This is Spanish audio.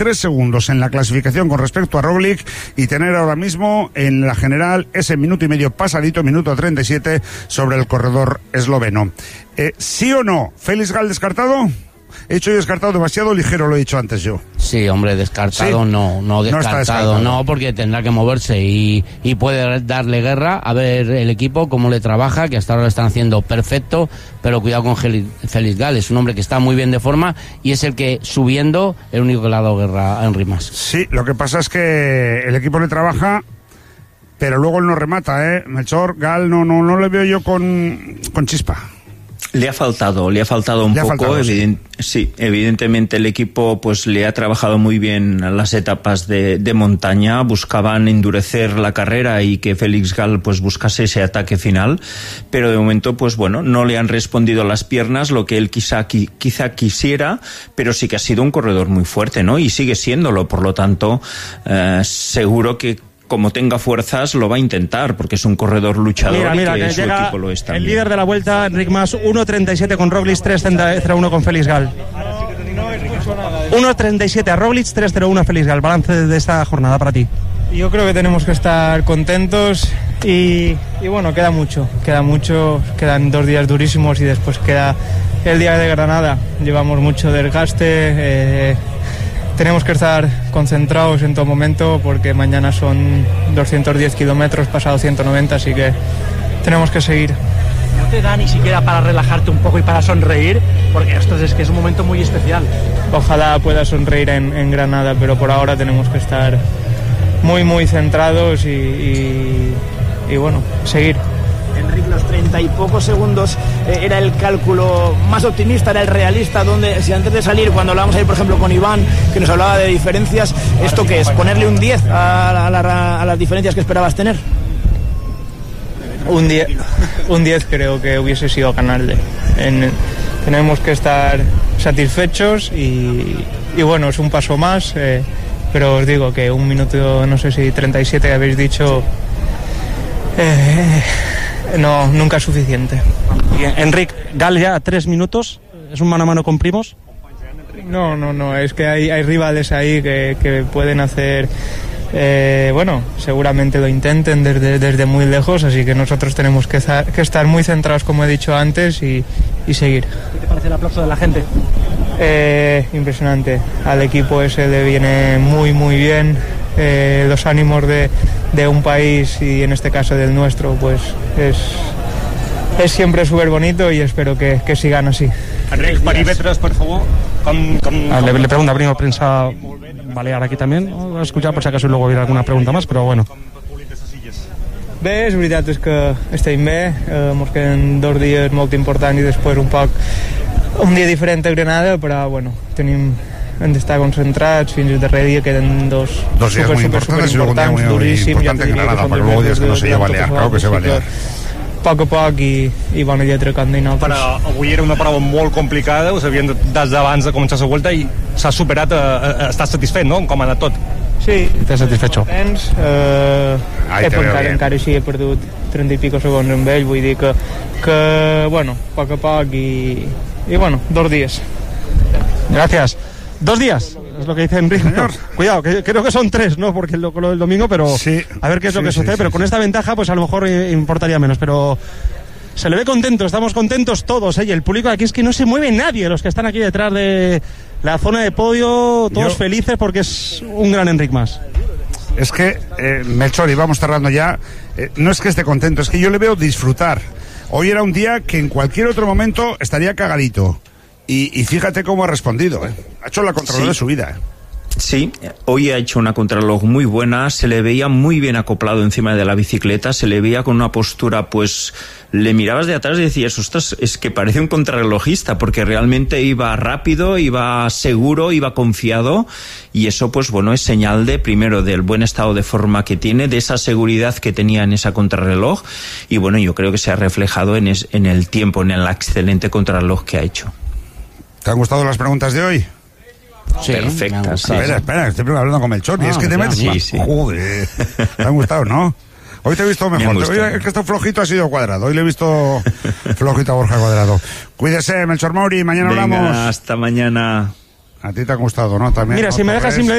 3 segundos en la clasificación con respecto a Roglic y tener ahora mismo en la general ese minuto y medio pasadito, minuto 37 sobre el corredor esloveno. ¿Sí o no? ¿Félix Gal descartado? He hecho yo descartado demasiado ligero, lo he dicho antes yo. Sí, hombre, descartado ¿Sí? no descartado, no, porque tendrá que moverse y puede darle guerra a ver el equipo cómo le trabaja, que hasta ahora lo están haciendo perfecto, pero cuidado con Félix Gal, es un hombre que está muy bien de forma y es el que subiendo el único que le ha dado guerra a Enric Mas. Sí, lo que pasa es que el equipo le trabaja, pero luego él no remata, Melchor, Gal no le veo yo con chispa. Le ha faltado un poco. Sí, evidentemente el equipo pues le ha trabajado muy bien las etapas de montaña, buscaban endurecer la carrera y que Félix Gal pues buscase ese ataque final, pero de momento pues bueno, no le han respondido las piernas, lo que él quizá quisiera, pero sí que ha sido un corredor muy fuerte, ¿no? Y sigue siéndolo, por lo tanto, seguro que como tenga fuerzas lo va a intentar, porque es un corredor luchador. Mira, y que que su llega equipo lo está. El líder de la vuelta, Enric Mas, 1.37 con Roglic, 3.01 con Félix Gal. 1.37 a Roglic, 3.01 a Félix Gal. Balance de esta jornada para ti. Yo creo que tenemos que estar contentos y bueno, queda mucho, quedan 2 días durísimos y después queda el día de Granada. Llevamos mucho desgaste, tenemos que estar concentrados en todo momento porque mañana son 210 kilómetros, pasado 190, así que tenemos que seguir. ¿No te da ni siquiera para relajarte un poco y para sonreír? Porque esto es que es un momento muy especial. Ojalá pueda sonreír en Granada, pero por ahora tenemos que estar muy centrados y bueno, seguir. Enric, los 30 y pocos segundos era el cálculo más optimista, era el realista, donde si antes de salir, cuando hablábamos ahí por ejemplo con Iván, que nos hablaba de diferencias, ¿esto qué es? ¿Ponerle un 10 a las diferencias que esperabas tener? Un 10 creo que hubiese sido ganarle. Tenemos que estar satisfechos y bueno, es un paso más, pero os digo que un minuto, no sé si 37 habéis dicho, no, nunca es suficiente. Enric, Gal ya 3 minutos, ¿es un mano a mano con Primož? No, es que hay rivales ahí que pueden hacer, bueno, seguramente lo intenten desde muy lejos, así que nosotros tenemos que estar muy centrados, como he dicho antes, y seguir. ¿Qué te parece el aplauso de la gente? Impresionante, al equipo ese le viene muy bien. Los ánimos de un país y en este caso del nuestro pues es siempre súper bonito y espero que sigan así. Enric, parímetres, por favor. Le pregunta a Primo Prensa Balear aquí también, ¿no? A escuchar por si acaso luego hubiera alguna pregunta más, pero bueno. Bé, és veritat és que estem bé, ens queden 2 dies molt importants i després un dia diferent a Granada, però bueno, hem d'estar concentrats, fins al darrer dia queden dos días muy importantes y luego un día muy importante en Granada, para que luego digas que no se lleva Balear, claro que se Balear. Poc a poc i bona lletra com deien altres. Però avui era una prova molt complicada, us havien des d'abans de començar la volta i s'ha superat, estàs satisfet, no?, com ha anat tot. Sí, estàs satisfecho. Encara així he perdut 30 i pico segons amb ell, vull dir que bueno, poc a poc i bueno, 2 días. Gracias. 2 días, es lo que dice Enric. Cuidado, que creo que son 3, ¿no? Porque lo del domingo, pero sí, a ver qué es lo que sucede. Pero con esta ventaja, pues a lo mejor importaría menos. Pero se le ve contento, estamos contentos todos, ¿eh? Y el público aquí es que no se mueve nadie, los que están aquí detrás de la zona de podio, todos felices porque es un gran Enric Mas. Es que, Melchor, y vamos cerrando ya, no es que esté contento, es que yo le veo disfrutar. Hoy era un día que en cualquier otro momento estaría cagadito. Y fíjate cómo ha respondido, Ha hecho la contrarreloj de su vida, Sí, hoy ha hecho una contrarreloj muy buena, se le veía muy bien acoplado encima de la bicicleta, se le veía con una postura, pues le mirabas de atrás y decías, ostras, es que parece un contrarrelojista, porque realmente iba rápido, iba seguro, iba confiado, y eso pues bueno, es señal primero del buen estado de forma que tiene, de esa seguridad que tenía en esa contrarreloj, y bueno, yo creo que se ha reflejado en el tiempo, en la excelente contrarreloj que ha hecho. ¿Te han gustado las preguntas de hoy? Sí, perfectas. Sí. Espera, estoy hablando con Melchor y es que te metes. Sí. Joder, te han gustado, ¿no? Hoy te he visto mejor. Hoy el que está flojito ha sido Cuadrado. Hoy le he visto flojito a Borja Cuadrado. Cuídese, Melchor Mauri. Mañana hablamos. Hasta mañana. A ti te ha gustado, ¿no? También. Mira, ¿no? si me dejas simplemente